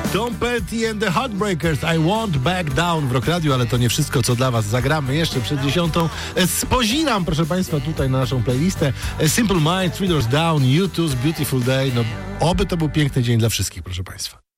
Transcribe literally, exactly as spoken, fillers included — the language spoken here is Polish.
Tom Petty and the Heartbreakers, I Won't Back Down w Rock Radio, ale to nie wszystko, co dla was zagramy jeszcze przed dziesiątą. Spozinam, proszę państwa, tutaj na naszą playlistę Simple Minds, Three Doors Down, U two's Beautiful Day. No, oby to był piękny dzień dla wszystkich, proszę państwa.